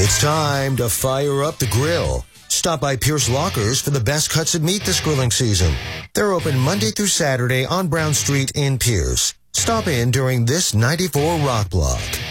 It's time to fire up the grill. Stop by Pierce Lockers for the best cuts of meat this grilling season. They're open Monday through Saturday on Brown Street in Pierce. Stop in during this 94 Rock Block.